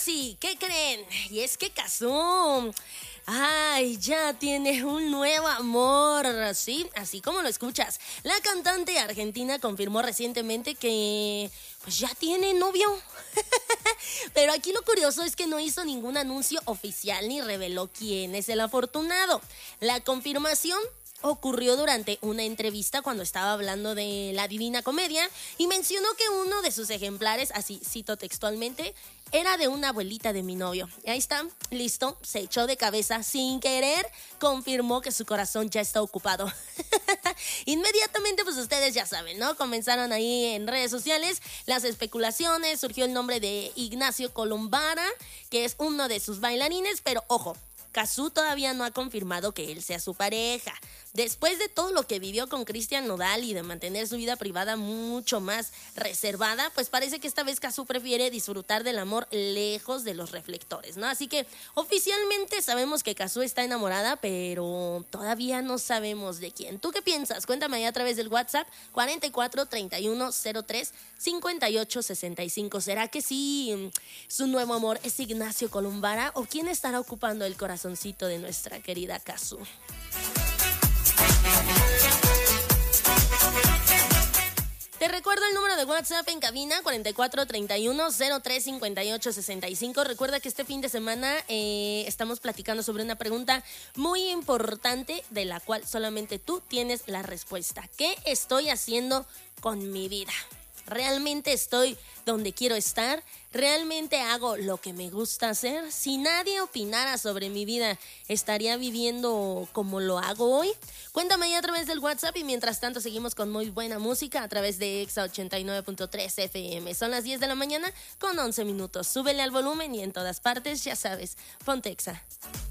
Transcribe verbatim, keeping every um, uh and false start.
sí, ¿qué creen? Y es que Cazzu, ay, ya tiene un nuevo amor, ¿sí? Así como lo escuchas. La cantante argentina confirmó recientemente que pues ya tiene novio. Pero aquí lo curioso es que no hizo ningún anuncio oficial ni reveló quién es el afortunado. La confirmación ocurrió durante una entrevista cuando estaba hablando de La Divina Comedia y mencionó que uno de sus ejemplares, así cito textualmente, era de una abuelita de mi novio. Y ahí está, listo, se echó de cabeza sin querer, confirmó que su corazón ya está ocupado. Inmediatamente, pues ustedes ya saben, ¿no? Comenzaron ahí en redes sociales las especulaciones, surgió el nombre de Ignacio Colombara, que es uno de sus bailarines, pero ojo, Cazzu todavía no ha confirmado que él sea su pareja. Después de todo lo que vivió con Cristian Nodal y de mantener su vida privada mucho más reservada, pues parece que esta vez Cazzu prefiere disfrutar del amor lejos de los reflectores, ¿no? Así que oficialmente sabemos que Cazzu está enamorada, pero todavía no sabemos de quién. ¿Tú qué piensas? Cuéntame ahí a través del WhatsApp cuarenta y cuatro, treinta y uno, cero tres, cincuenta y ocho, sesenta y cinco. ¿Será que sí su nuevo amor es Ignacio Colombara o quién estará ocupando el corazoncito de nuestra querida Cazzu? Te recuerdo el número de WhatsApp en cabina cuarenta y cuatro, treinta y uno, cero tres, cincuenta y ocho, sesenta y cinco. Recuerda que este fin de semana eh, estamos platicando sobre una pregunta muy importante de la cual solamente tú tienes la respuesta. ¿Qué estoy haciendo con mi vida? ¿Realmente estoy donde quiero estar? ¿Realmente hago lo que me gusta hacer? Si nadie opinara sobre mi vida, ¿estaría viviendo como lo hago hoy? Cuéntame ahí a través del WhatsApp y mientras tanto seguimos con muy buena música a través de Exa ochenta y nueve punto tres F M. Son las diez de la mañana con once minutos. Súbele al volumen y en todas partes, ya sabes, ponte Exa.